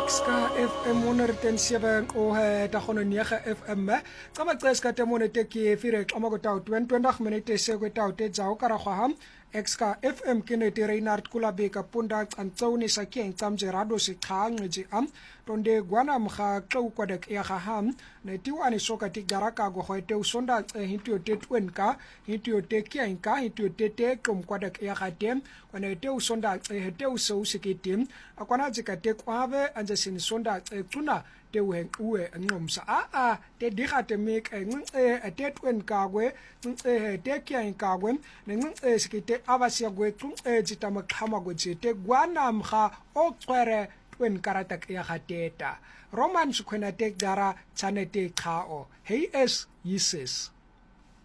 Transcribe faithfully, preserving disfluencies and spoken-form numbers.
Ska F M honderd en sewe o ta gone nege F M tsama xeska temone teki fire xama go taw twenty minute se go taw te tsa o kara gwa Xka F M ke ne Reinhard Kulabeka punda cantsone sa ke tsamje rado se khangje am tonde gwana mga xou kwadek ya ga ham ne tiwane soka ti garaka go goite usonda hintu te twenka hintu te kienka hintu te te kom kwadek ya ga tem kwane te usonda te uso usikitim akwana jika te kwabe anje sin sonda tuna te wen uwe ngomsa a a te digate mek nxe te twenka gwe nxe te kienka gwe nxe sikite abasia gwe nxe jitama khama gwe te gwana mga o tswere twen karatak ya gateta roman skhwena te gara tsanete khao hey es yises